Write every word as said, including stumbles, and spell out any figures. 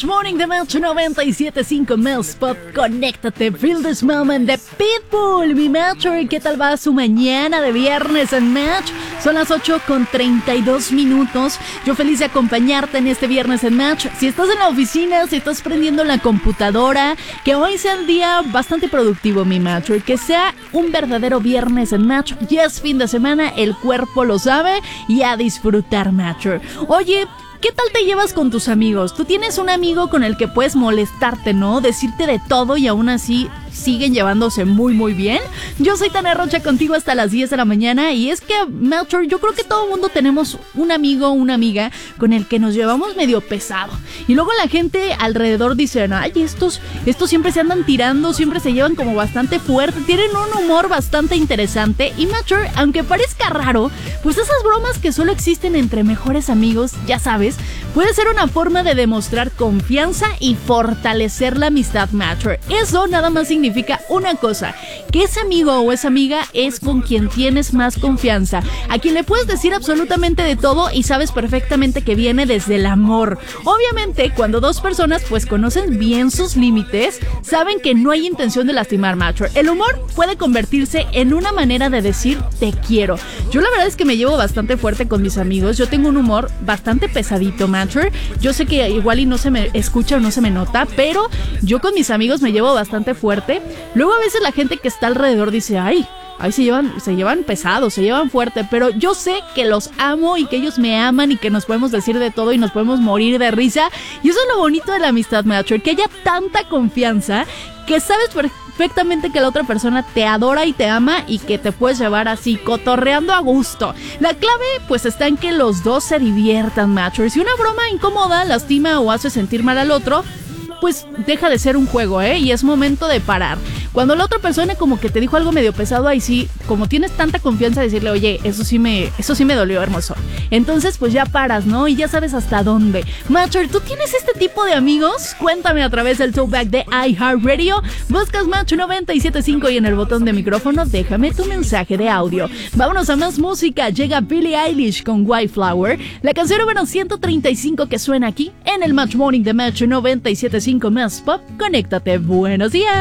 Match Morning de Match noventa y siete punto cinco Mel's Pop. Conéctate, feel this moment de Pitbull. Mi Matcher, ¿qué tal va su mañana de viernes en Match? Son las ocho con treinta y dos minutos. Yo feliz de acompañarte en este viernes en Match. Si estás en la oficina, si estás prendiendo la computadora, que hoy sea un día bastante productivo, mi Matcher. Que sea un verdadero viernes en Match. Ya es fin de semana, el cuerpo lo sabe y a disfrutar, Matcher. Oye, ¿qué tal te llevas con tus amigos? Tú tienes un amigo con el que puedes molestarte, ¿no? Decirte de todo y aún así siguen llevándose muy muy bien. Yo soy Tania Rocha contigo hasta las diez de la mañana y es que, Melchor, yo creo que todo el mundo tenemos un amigo o una amiga con el que nos llevamos medio pesado. Y luego la gente alrededor dice, ay, estos, estos siempre se andan tirando, siempre se llevan como bastante fuerte, tienen un humor bastante interesante. Y, Melchor, aunque parezca raro, pues esas bromas que solo existen entre mejores amigos, ya sabes, puede ser una forma de demostrar confianza y fortalecer la amistad, Melchor. Eso nada más significa significa una cosa, que ese amigo o esa amiga es con quien tienes más confianza, a quien le puedes decir absolutamente de todo y sabes perfectamente que viene desde el amor. Obviamente, cuando dos personas pues conocen bien sus límites, saben que no hay intención de lastimar, macho. El humor puede convertirse en una manera de decir te quiero. Yo la verdad es que me llevo bastante fuerte con mis amigos, yo tengo un humor bastante pesadito, macho. Yo sé que igual y no se me escucha o no se me nota, pero yo con mis amigos me llevo bastante fuerte. Luego a veces la gente que está alrededor dice, ay, ay se llevan, se llevan pesados, se llevan fuerte, pero yo sé que los amo y que ellos me aman y que nos podemos decir de todo y nos podemos morir de risa. Y eso es lo bonito de la amistad, macho, que haya tanta confianza que sabes perfectamente que la otra persona te adora y te ama y que te puedes llevar así, cotorreando a gusto. La clave pues está en que los dos se diviertan, macho. Y si una broma incomoda, lastima o hace sentir mal al otro, pues deja de ser un juego, ¿eh? Y es momento de parar. Cuando la otra persona como que te dijo algo medio pesado, ahí sí, como tienes tanta confianza de decirle, oye, eso sí me, eso sí me dolió, hermoso. Entonces, pues ya paras, ¿no? Y ya sabes hasta dónde. Matcher, ¿tú tienes este tipo de amigos? Cuéntame a través del talkback de iHeartRadio. Buscas Match noventa y siete punto cinco y en el botón de micrófono déjame tu mensaje de audio. Vámonos a más música. Llega Billie Eilish con White Flower, la canción número ciento treinta y cinco que suena aquí en el Match Morning de Match noventa y siete punto cinco Mel's Pop. Conéctate. Buenos días.